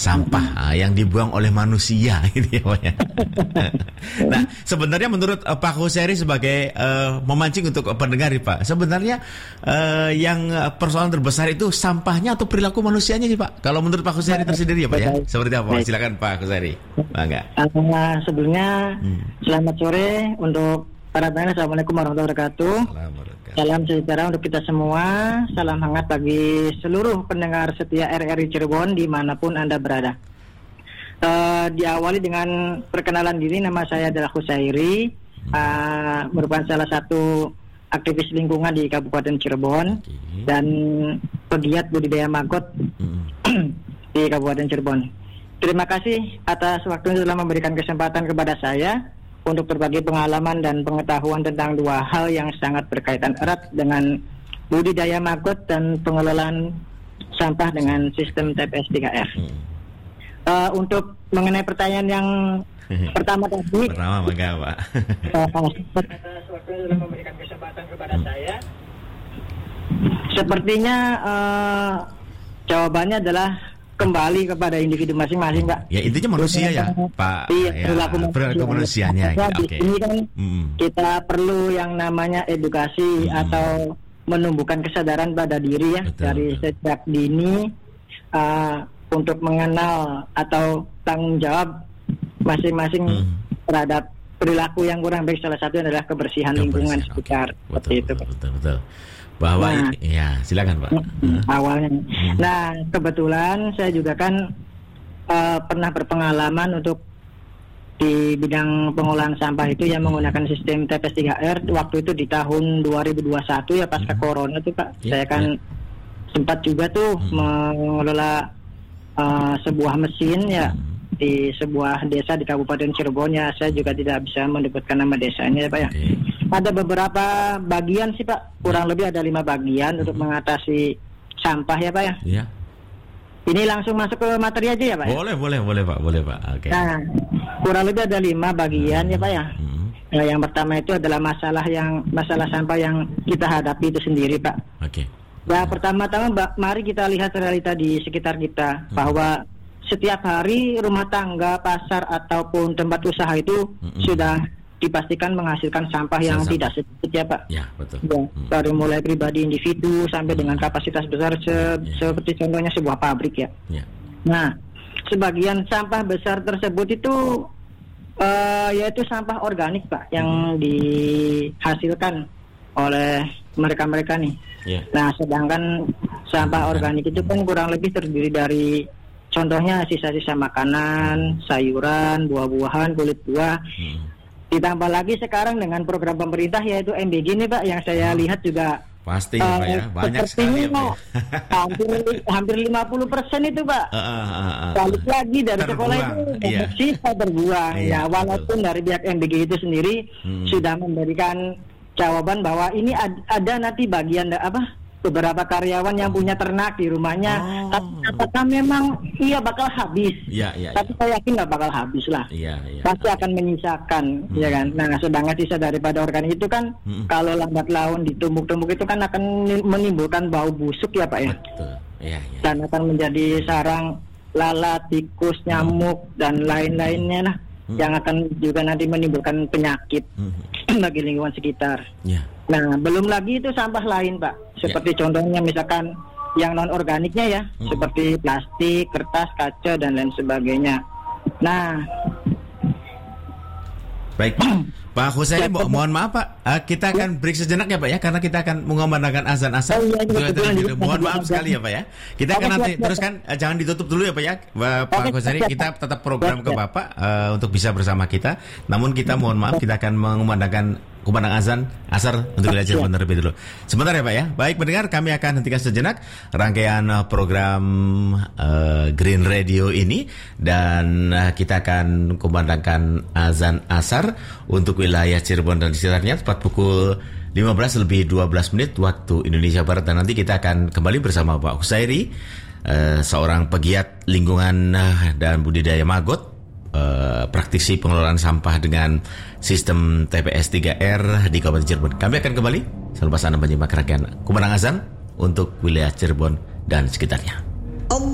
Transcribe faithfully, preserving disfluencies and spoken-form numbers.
sampah hmm. uh, yang dibuang oleh manusia gitu ya Pak ya. Nah, sebenarnya menurut uh, Pak Husseiri sebagai uh, memancing untuk pendengar Pak, sebenarnya uh, yang persoalan terbesar itu sampahnya atau perilaku manusianya sih Pak? Kalau menurut Pak Husseiri tersendiri ya Pak ya? Seperti apa? Baik. Silakan Pak Husseiri. Bangga. Uh, sebelumnya hmm. selamat sore untuk para pendengar. Assalamualaikum warahmatullahi wabarakatuh. Salam sejahtera untuk kita semua. Salam hangat bagi seluruh pendengar setia R R I Cirebon dimanapun Anda berada. Uh, diawali dengan perkenalan diri. Nama saya adalah Husseiri, uh, merupakan salah satu aktivis lingkungan di Kabupaten Cirebon okay. dan pegiat budidaya maggot hmm. di Kabupaten Cirebon. Terima kasih atas waktunya telah memberikan kesempatan kepada saya untuk berbagi pengalaman dan pengetahuan tentang dua hal yang sangat berkaitan erat dengan budidaya maggot dan pengelolaan sampah dengan sistem T P S tiga R. Hmm. Uh, untuk mengenai pertanyaan yang pertama tadi, pertama bangga Pak. Waktu memberikan kesempatan kepada hmm. saya. Sepertinya uh, jawabannya adalah kembali kepada individu masing-masing, Pak. Ya intinya manusia ya, Pak. Iya, ya, perilaku manusia. manusianya. Nah, gitu. Di Okay. sini kan hmm. kita perlu yang namanya edukasi hmm. atau menumbuhkan kesadaran pada diri ya, betul, dari betul. sejak dini uh, untuk mengenal atau tanggung jawab masing-masing hmm. terhadap perilaku yang kurang baik. Salah satu adalah kebersihan, kebersihan lingkungan sekitar. Okay. Seperti betul, itu. Betul, betul, betul. Bahwa nah, ya silakan Pak. Hmm. Awalnya. Hmm. Nah, kebetulan saya juga kan uh, pernah berpengalaman untuk di bidang pengolahan sampah itu yang menggunakan sistem T P S tiga R waktu itu di tahun dua ribu dua puluh satu ya pasca hmm. corona tuh Pak. Ya, saya kan ya. sempat juga tuh hmm. mengelola uh, sebuah mesin ya hmm. di sebuah desa di Kabupaten Cirebon ya. Saya juga tidak bisa menyebutkan nama desanya ya Pak ya. Okay. Ada beberapa bagian sih Pak, kurang lebih ada lima bagian hmm. untuk mengatasi sampah ya Pak ya. Iya. Ini langsung masuk ke materi aja ya Pak ya? Boleh, boleh, boleh Pak, boleh Pak. Oke. Okay. Nah, kurang lebih ada lima bagian hmm. ya Pak ya. Hmm. Nah, yang pertama itu adalah masalah yang masalah sampah yang kita hadapi itu sendiri Pak. Oke. Okay. Nah, pertama-tama mari kita lihat realita di sekitar kita hmm. bahwa setiap hari rumah tangga, pasar ataupun tempat usaha itu hmm. sudah dipastikan menghasilkan sampah yang sampah. tidak sedikit ya Pak. Ya, betul. Ya, hmm. dari mulai pribadi individu sampai hmm. dengan kapasitas besar se- ya. seperti contohnya sebuah pabrik ya. ya. Nah, sebagian sampah besar tersebut itu uh, yaitu sampah organik Pak yang hmm. dihasilkan oleh mereka-mereka nih. Ya. Nah, sedangkan sampah organik itu kan kurang lebih terdiri dari contohnya sisa-sisa makanan, sayuran, buah-buahan, kulit buah. Hmm. Ditambah lagi sekarang dengan program pemerintah yaitu M B G nih Pak yang saya lihat juga pasti uh, Pak ya, banyak sekali ya, Pak. hampir hampir lima puluh persen itu Pak. Uh, uh, uh, uh, Balik lagi dari terbuang. Sekolah itu iya. sisa terbuang. Iya, ya walaupun betul. dari pihak M B G itu sendiri hmm. sudah memberikan jawaban bahwa ini ad, ada nanti bagian apa beberapa karyawan yang punya ternak di rumahnya, oh. tapi apakah memang iya bakal habis? Ya, ya, tapi ya. saya yakin nggak bakal habis lah. Ya, ya, pasti okay. akan menyisakan, hmm. ya kan. Nah, sedangkan sisa daripada organik itu kan, hmm. kalau lambat laun ditumbuk-tumbuk itu kan akan menimbulkan bau busuk ya Pak ya. Betul. Ya, ya. Dan akan menjadi sarang lalat, tikus, nyamuk hmm. dan lain-lainnya lah, hmm. yang akan juga nanti menimbulkan penyakit hmm. bagi lingkungan sekitar. Ya. Nah, belum lagi itu sampah lain, Pak. Seperti ya. contohnya misalkan yang non-organiknya ya, hmm. seperti plastik, kertas, kaca, dan lain sebagainya. Nah, baik Pak Husseiri, mo- mohon maaf Pak, uh, kita akan break sejenak ya Pak ya, karena kita akan mengumandangkan azan-azan. Oh, iya, iya, mohon maaf sekali ya Pak ya. Kita akan nanti teruskan, uh, jangan ditutup dulu ya Pak ya, Pak Husseiri. Kita tetap program ke Bapak uh, untuk bisa bersama kita. Namun kita mohon maaf, kita akan mengumandangkan kumandang azan asar untuk wilayah Cirebon terlebih dulu. Sebentar ya Pak ya. Baik pendengar, kami akan hentikan sejenak rangkaian program uh, Green Radio ini dan uh, kita akan kumandangkan azan asar untuk wilayah Cirebon dan sekitarnya tepat pukul lima belas lebih dua belas menit waktu Indonesia Barat, dan nanti kita akan kembali bersama Pak Husseiri, uh, seorang pegiat lingkungan uh, dan budidaya maggot, Uh, praktisi pengelolaan sampah dengan sistem T P S tiga R di Kabupaten Cirebon. Kami akan kembali selepas Anda menyimak rangkaian kumandang azan untuk wilayah Cirebon dan sekitarnya.